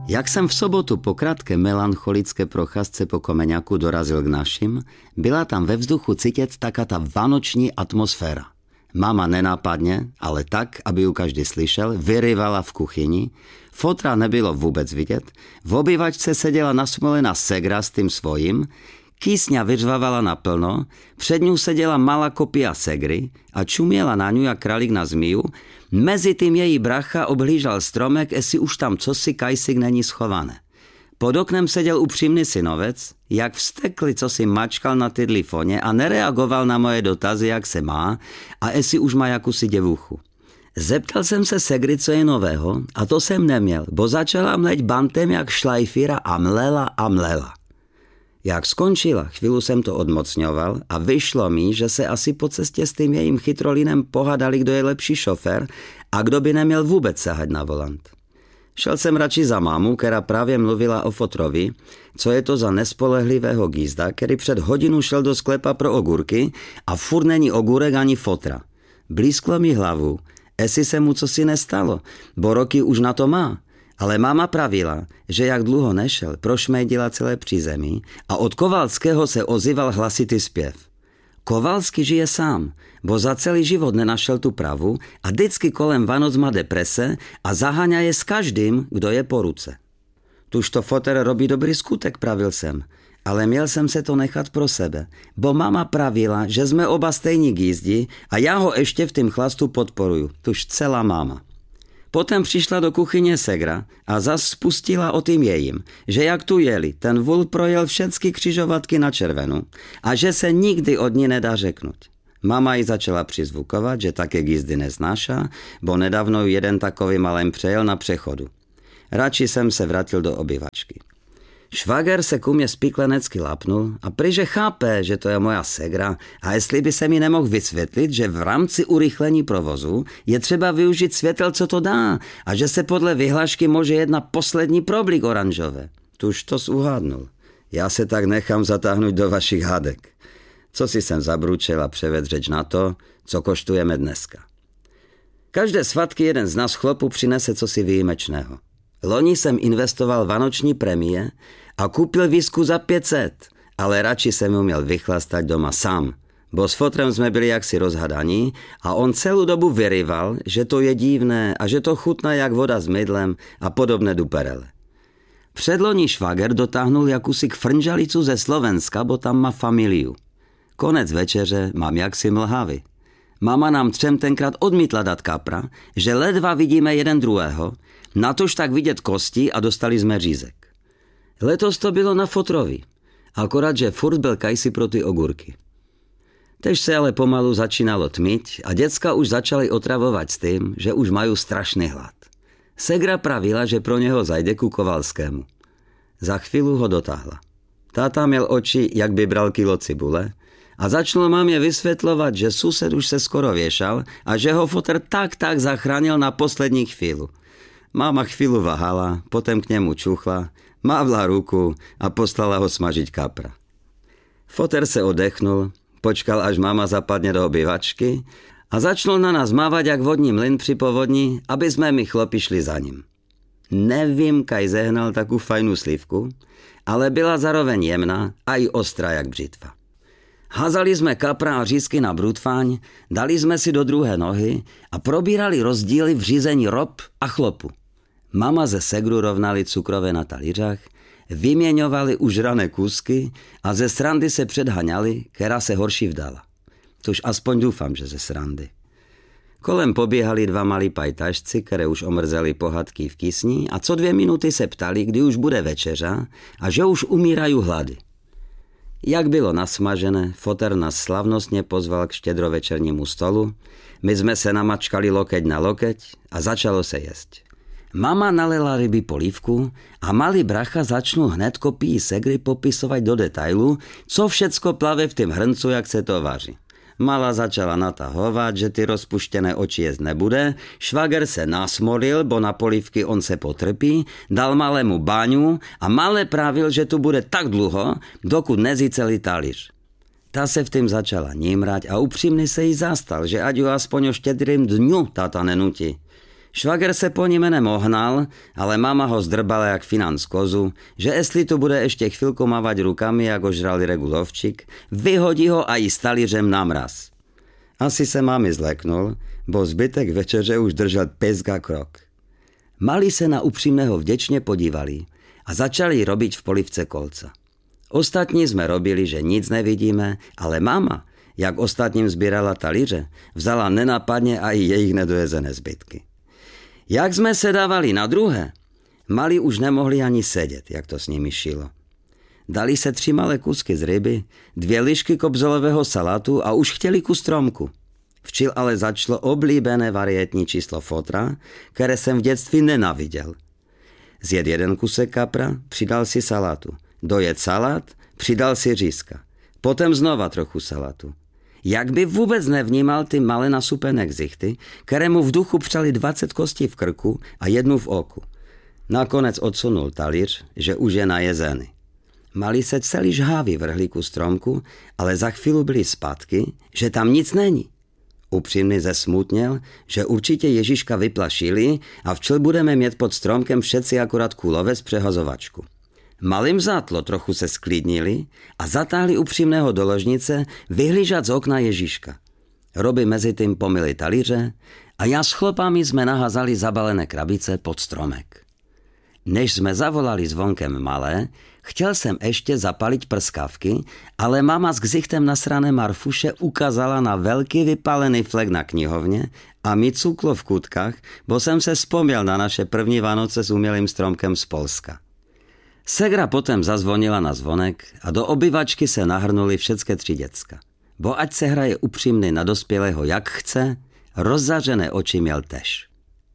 Jak jsem v sobotu po krátké melancholické procházce po Komeňaku dorazil k našim, byla tam ve vzduchu cítit taká ta vánoční atmosféra. Mama nenápadně, ale tak, aby ju každý slyšel, vyryvala v kuchyni, fotra nebylo vůbec vidět, v obývačce seděla nasmolená segra s tím svojím, kýsňa vyřvávala naplno, před ňu seděla malá kopia segry a čuměla na ňu jak králík na zmiju, mezi tím její bracha obhlížal stromek, jestli už tam cosi kajsik není schované. Pod oknem seděl upřímný synovec, jak vztekli, co si mačkal na tydlifoně a nereagoval na moje dotazy, jak se má a jestli už má jakousi děvuchu. Zeptal jsem se segry, co je nového, a to jsem neměl, bo začala mleť bantem jak šlajfíra a mlela. Jak skončila, chvíli jsem to odmocňoval a vyšlo mi, že se asi po cestě s tím jejím chytrolinem pohádali, kdo je lepší šofér a kdo by neměl vůbec sahat na volant. Šel jsem radši za mámu, která právě mluvila o fotrovi, co je to za nespolehlivého gízda, který před hodinu šel do sklepa pro ogurky a furt není ogurek ani fotra. Blízklo mi hlavu, jestli se mu cosi nestalo, bo roky už na to má. Ale máma pravila, že jak dlouho nešel, prošmejdila celé přízemí a od Kovalského se ozýval hlasitý zpěv. Kovalský žije sám, bo za celý život nenašel tu pravu a vždycky kolem Vánoc má deprese a zaháňa je s každým, kdo je po ruce. Tuž to foter robí dobrý skutek, pravil jsem, ale měl jsem se to nechat pro sebe, bo máma pravila, že jsme oba stejní gízdi a já ho ještě v tým chlastu podporuju, tuž celá máma. Potom přišla do kuchyně segra a zas spustila o tým jejím, že jak tu jeli, ten vůl projel všechny křižovatky na červenou a že se nikdy od ní nedá řeknout. Mama ji začala přizvukovat, že také gízdy neznáša, bo nedávno jeden takový malém přejel na přechodu. Radši jsem se vrátil do obývačky. Švager se ku mě spiklenecky lapnul a prý, chápe, že to je moja segra a jestli by se mi nemohl vysvětlit, že v rámci urychlení provozu je třeba využít světel, co to dá a že se podle vyhlášky může jedna poslední problík oranžové. Tuž to uhádnul. Já se tak nechám zatáhnout do vašich hádek. Co si jsem zabručil a převedl řeč na to, co koštujeme dneska. Každé svatky jeden z nás chlopů přinese cosi výjimečného. Loni jsem investoval vánoční prémie a koupil whisku za 500, ale radši jsem ju měl vychlastat doma sám, bo s fotrem jsme byli jaksi rozhadaní a on celou dobu vyryval, že to je divné a že to chutná jak voda s mydlem a podobné duperele. Předloni švager dotáhnul jakousi frnžalicu ze Slovenska, bo tam má familiu. Konec večeře mám jaksi mlhavy. Mama nám třem tenkrát odmítla dát kapra, že ledva vidíme jeden druhého, natož tak vidět kosti a dostali jsme řízek. Letos to bylo na fotrovi, akorát, že furt byl kajsi pro ty ogurky. Tež se ale pomalu začínalo tmit a děcka už začaly otravovat s tím, že už mají strašný hlad. Segra pravila, že pro něho zajde ku Kovalskému. Za chvíli ho dotáhla. Táta měl oči, jak by bral kilo cibule, a začal mámě vysvětlovat, že sused už se skoro věšal a že ho foter tak zachránil na poslední chvíli. Máma chvíli váhala, potom k němu čuchla, mávla ruku a poslala ho smažiť kapra. Foter se odechnul, počkal, až máma zapadne do obývačky a začal na nás mávat jak vodní mlyn při povodni, aby jsme my chlopi šli za ním. Nevím, kaj zehnal takovou fajnou slívku, ale byla zároveň jemná a i ostrá jak břitva. Házali jsme kapra a řízky na brutfáň, dali jsme si do druhé nohy a probírali rozdíly v řízení rob a chlopu. Mama ze segru rovnali cukrové na talířách, vyměňovali užrané kusky a ze srandy se předhaňali, která se horší vdala. Tož aspoň doufám, že ze srandy. Kolem poběhali dva malí pajtašci, které už omrzeli pohádky v kysni a co 2 minuty se ptali, kdy už bude večeřa a že už umírají hlady. Jak bylo nasmažené, foter nás slavnostně pozval k štědrovečernímu stolu, my jsme se namačkali lokeť na lokeť a začalo se jesť. Mama nalela ryby polívku a malý bracha začnul hned kopii segry popisovat do detailu, co všecko plave v tým hrncu, jak se to vaří. Mala začala natahovat, že ty rozpuštěné oči jíst nebude, švager se nasmolil, bo na polívky on se potrpí, dal malému báňu a malé pravil, že tu bude tak dlouho, dokud nezí celý talíř. Ta se v tým začala nímrať a upřímně se jí zastal, že ať ju aspoň o štědrým dňu táta nenutí. Švager se po ní jménem ohnal, ale mama ho zdrbala jak finan z kozu, že jestli tu bude ještě chvilku mávať rukami, jak ožrali regulovčík, vyhodí ho a i s talířem na mraz. Asi se mami zleknul, bo zbytek večeře už držel pezga krok. Mali se na upřímného vděčně podívali a začali robiť v polivce kolca. Ostatní jsme robili, že nic nevidíme, ale mama, jak ostatním sbírala talíře, vzala nenapadně a i jejich nedojezené zbytky. Jak jsme se dávali na druhé, mali už nemohli ani sedět, jak to s nimi šilo. Dali se 3 malé kusky z ryby, 2 lišky kobzolového salátu a už chtěli kus stromku. Včil ale začalo oblíbené varietní číslo fotra, které jsem v dětství nenáviděl. Zjed 1 kusek kapra, přidal si salátu. Dojet salát, přidal si řízka. Potom znova trochu salátu. Jak by vůbec nevnímal ty malé nasupené ksichty, které mu v duchu přali 20 kostí v krku a 1 v oku. Nakonec odsunul talíř, že už je najezený. Mali se celý žhávi vrhli ku stromku, ale za chvíli byli zpátky, že tam nic není. Upřímný zesmutněl, že určitě Ježíška vyplašili a včel budeme mít pod stromkem všetci akorát kulové z přehazovačku. Malým zátlo trochu se sklidnili a zatáhli upřímného do ložnice vyhlížat z okna Ježíška. Roby mezi tím pomyli talíře a já s chlopami jsme naházali zabalené krabice pod stromek. Než jsme zavolali zvonkem malé, chtěl jsem ještě zapaliť prskavky, ale mama s ksichtem nasrané Marfuše ukázala na velký vypálený flek na knihovně a mi cuklo v kutkách, bo jsem se vzpomněl na naše první Vánoce s umělým stromkem z Polska. Segra potom zazvonila na zvonek a do obyvačky se nahrnuli všetky 3 děcka. Bo ať se hraje upřímný na dospělého jak chce, rozzařené oči měl tež.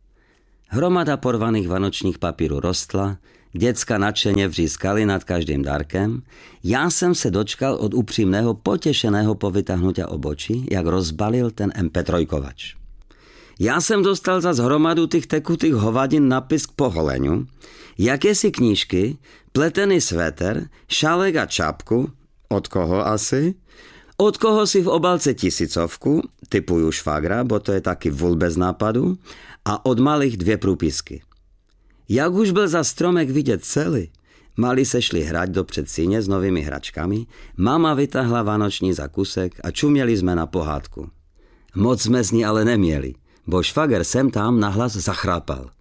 Hromada porvaných vanočních papírů rostla, děcka nadšeně vřískali nad každým dárkem. Já jsem se dočkal od upřímného potěšeného povytahnutia obočí, jak rozbalil ten MP3kovač. Já jsem dostal za hromadu těch tekutých hovadin napis k poholeniu, jakési knížky, pletený sveter, šálek a čapku, od koho asi? Od koho si v obalce 1000, typuju švagra, bo to je taky vůl bez nápadu, a od malých 2 průpisky. Jak už byl za stromek vidět celý, mali se šli hrať do předsíně s novými hračkami, mama vytahla vánoční zakusek a čuměli jsme na pohádku. Moc jsme z ní ale neměli, bo švager sem tam nahlas zachrápal.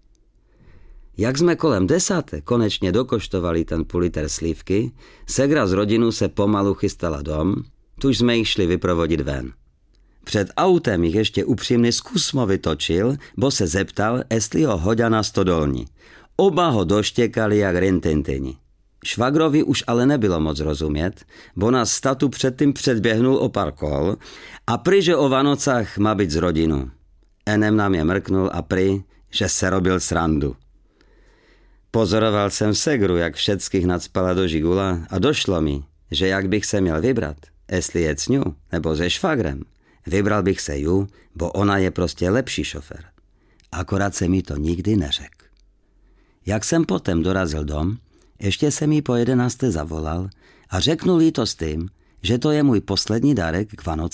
Jak jsme kolem 10. konečně dokoštovali ten půl liter slívky, segra z rodinu se pomalu chystala dom, tuž jsme jich šli vyprovodit ven. Před autem jich ještě upřímný zkusmo vytočil, bo se zeptal, jestli ho hodá na stodolní. Oba ho doštěkali jak rintintini. Švagrovi už ale nebylo moc rozumět, bo nás statu předtím předběhnul o pár kol a prý, že o Vanocách má být z rodinu. Enem nám je mrknul a prý, že se robil srandu. Pozoroval jsem segru, jak všetkých nacpala do žigula a došlo mi, že jak bych se měl vybrat, jestli je s ňu nebo se švagrem, vybral bych se ju, bo ona je prostě lepší šofér. Akorát se mi to nikdy neřekl. Jak jsem potom dorazil dom, ještě jsem jí po 11. zavolal a řeknul jí to s tím, že to je můj poslední dárek k Vánocům.